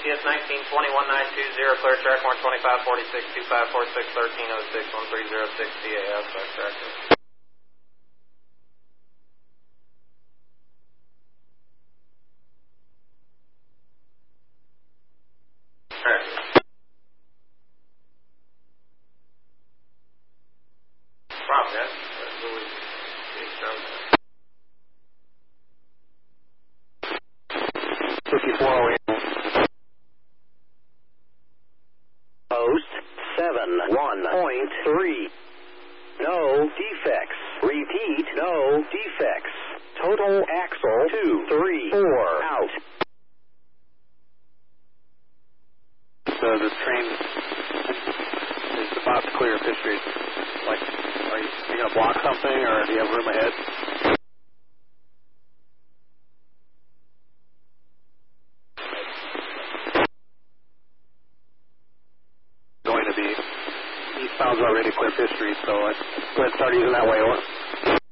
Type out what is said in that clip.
ATS 1921-920, clear track 12546, 2546, 1306, 1306, CAS, back tractor. Problem, yes. That's what we done. 5408. Post 7-1.3. No defects. Repeat, no defects. Total axle 2, 3, 4 out. So the train is about to clear Fifth Street. Like, are you going to block something, or do you have room ahead? Going to be eastbound's already clear Fifth Street, so let's go ahead and start using that way. Over.